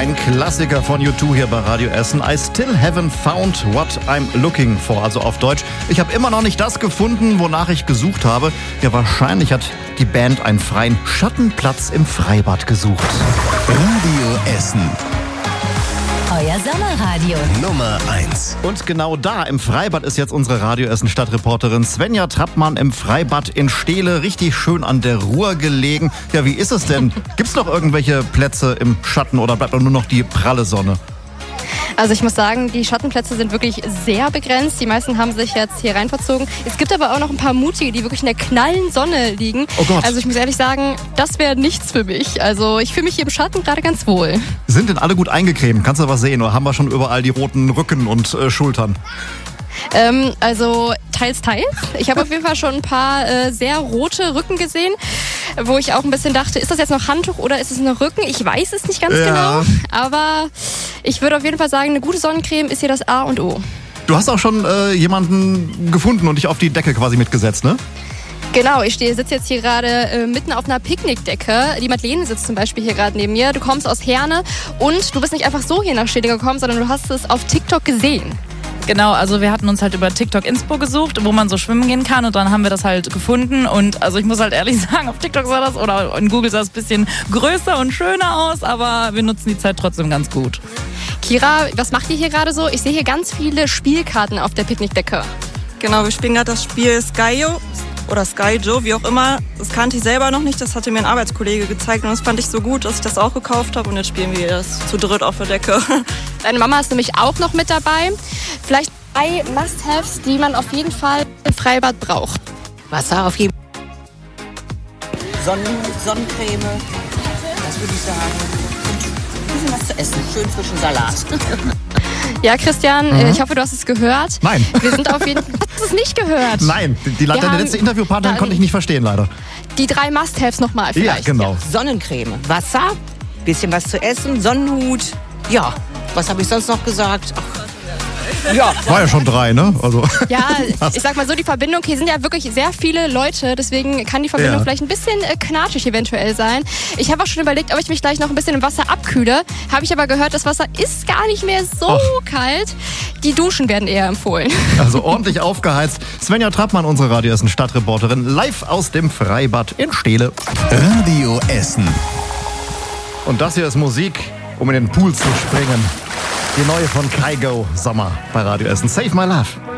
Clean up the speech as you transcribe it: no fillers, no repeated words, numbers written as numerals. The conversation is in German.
Ein Klassiker von U2 hier bei Radio Essen. I still haven't found what I'm looking for. Also auf Deutsch, ich habe immer noch nicht das gefunden, wonach ich gesucht habe. Ja, wahrscheinlich hat die Band einen freien Schattenplatz im Freibad gesucht. Radio Essen. Euer Sommerradio. Nummer 1. Und genau da im Freibad ist jetzt unsere Radio Essen Stadtreporterin Svenja Trappmann im Freibad in Steele. Richtig schön an der Ruhr gelegen. Ja, wie ist es denn? Gibt's noch irgendwelche Plätze im Schatten oder bleibt nur noch die pralle Sonne? Also ich muss sagen, die Schattenplätze sind wirklich sehr begrenzt. Die meisten haben sich jetzt hier rein verzogen. Es gibt aber auch noch ein paar Mutige, die wirklich in der knallen Sonne liegen. Oh Gott. Also ich muss ehrlich sagen, das wäre nichts für mich. Also ich fühle mich hier im Schatten gerade ganz wohl. Sind denn alle gut eingecremt? Kannst du was sehen? Oder haben wir schon überall die roten Rücken und Schultern? Also teils. Ich habe auf jeden Fall schon ein paar sehr rote Rücken gesehen, wo ich auch ein bisschen dachte, ist das jetzt noch Handtuch oder ist es noch Rücken? Ich weiß es nicht ganz genau, aber ich würde auf jeden Fall sagen, eine gute Sonnencreme ist hier das A und O. Du hast auch schon jemanden gefunden und dich auf die Decke quasi mitgesetzt, ne? Genau, ich sitze jetzt hier gerade mitten auf einer Picknickdecke. Die Madeleine sitzt zum Beispiel hier gerade neben mir. Du kommst aus Herne und du bist nicht einfach so hier nach Steele gekommen, sondern du hast es auf TikTok gesehen. Genau, also wir hatten uns halt über TikTok Inspo gesucht, wo man so schwimmen gehen kann und dann haben wir das halt gefunden und also ich muss halt ehrlich sagen, auf TikTok sah das oder in Google sah es ein bisschen größer und schöner aus, aber wir nutzen die Zeit trotzdem ganz gut. Kira, was macht ihr hier gerade so? Ich sehe hier ganz viele Spielkarten auf der Picknickdecke. Genau, wir spielen gerade das Spiel Skyo oder Sky Joe, wie auch immer. Das kannte ich selber noch nicht, das hatte mir ein Arbeitskollege gezeigt und das fand ich so gut, dass ich das auch gekauft habe und jetzt spielen wir das zu dritt auf der Decke. Deine Mama ist nämlich auch noch mit dabei. Vielleicht 3 Must-Haves, die man auf jeden Fall im Freibad braucht. Wasser auf jeden Fall. Sonnencreme, das würde ich sagen. Und ein bisschen was zu essen, schön frischen Salat. Ja, Christian, ich hoffe, du hast es gehört. Nein. Wir sind auf jeden Fall... Hast du es nicht gehört? Nein, deine letzte Interviewpartnerin konnte ich nicht verstehen, leider. Die 3 Must-Haves nochmal vielleicht. Ja, genau. Sonnencreme, Wasser, bisschen was zu essen, Sonnenhut. Ja, was habe ich sonst noch gesagt? Ja. War ja schon 3, ne? Also. Ja, ich sag mal so, die Verbindung, hier sind ja wirklich sehr viele Leute, deswegen kann die Verbindung vielleicht ein bisschen knatschig eventuell sein. Ich habe auch schon überlegt, ob ich mich gleich noch ein bisschen im Wasser abkühle. Habe ich aber gehört, das Wasser ist gar nicht mehr so kalt. Die Duschen werden eher empfohlen. Also ordentlich aufgeheizt. Svenja Trappmann, unsere Radio Essen Stadtreporterin, live aus dem Freibad in Steele. Radio Essen. Und das hier ist Musik, um in den Pool zu springen. Die neue von Kygo, Sommer bei Radio Essen. Save My Love.